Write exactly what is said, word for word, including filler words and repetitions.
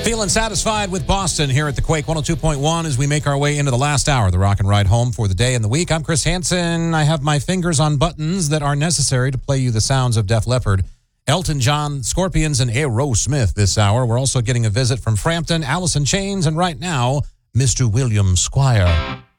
Feeling satisfied with Boston here at the Quake one oh two point one as we make our way into the last hour, the rock and ride home for the day and the week. I'm Chris Hansen. I have my fingers on buttons that are necessary to play you the sounds of Def Leppard, Elton John, Scorpions, and Aerosmith this hour. We're also getting a visit from Frampton, Alice in Chains, and right now, Mister William Squire.